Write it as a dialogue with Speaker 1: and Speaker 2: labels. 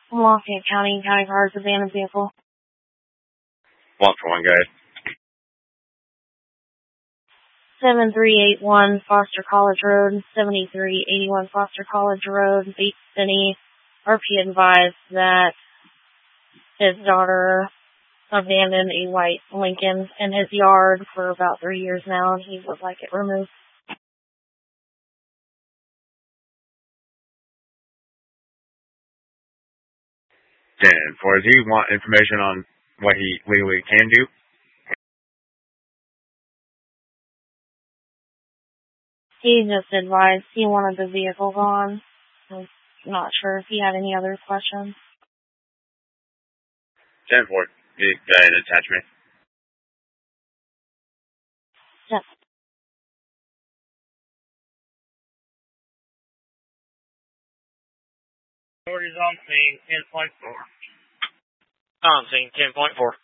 Speaker 1: Lafayette County Cars, abandoned vehicle.
Speaker 2: 1 for 1, guys.
Speaker 1: 7381 Foster College Road, 7381 Foster College Road, Bates City. RP advised that his daughter abandoned a white Lincoln in his yard for about 3 years now, and he would like it removed.
Speaker 2: 10 for, does he want information on what he legally can do?
Speaker 1: He just advised he wanted the vehicle gone. I'm not sure if he had any other questions.
Speaker 2: 10 for, go ahead and attach me.
Speaker 1: Yes.
Speaker 3: Authorities on scene 10.4. On scene 10.4.